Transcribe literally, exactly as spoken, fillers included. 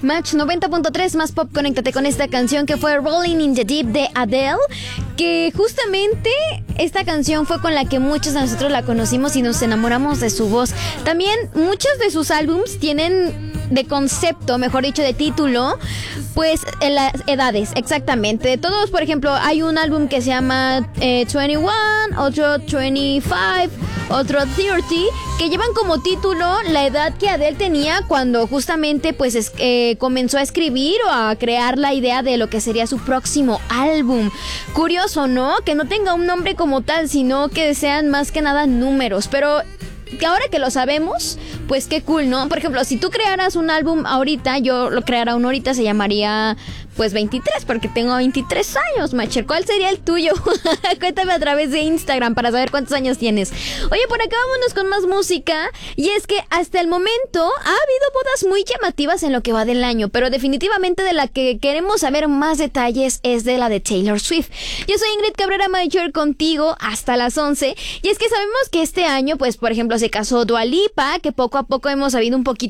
Match noventa punto tres más pop, conéctate con esta canción que fue Rolling in the Deep de Adele, que justamente esta canción fue con la que muchos de nosotros la conocimos y nos enamoramos de su voz. También muchos de sus álbums tienen de concepto, mejor dicho, de título, pues en las edades, exactamente. De todos, por ejemplo, hay un álbum que se llama eh, veintiuno, otro veinticinco, otro treinta, que llevan como título la edad que Adele tenía cuando justamente pues es, eh, comenzó a escribir o a crear la idea de lo que sería su próximo álbum. Curioso, ¿no? Que no tenga un nombre como tal, sino que sean más que nada números, pero que ahora que lo sabemos, pues qué cool, ¿no? Por ejemplo, si tú crearas un álbum ahorita, yo lo creara uno ahorita, se llamaría pues veintitrés, porque tengo veintitrés años, Macher. ¿Cuál sería el tuyo? Cuéntame a través de Instagram para saber cuántos años tienes. Oye, por acá vámonos con más música. Y es que hasta el momento ha habido bodas muy llamativas en lo que va del año, pero definitivamente de la que queremos saber más detalles es de la de Taylor Swift. Yo soy Ingrid Cabrera Macher contigo hasta las once. Y es que sabemos que este año, pues por ejemplo, se casó Dua Lipa, que poco a poco hemos sabido un poquito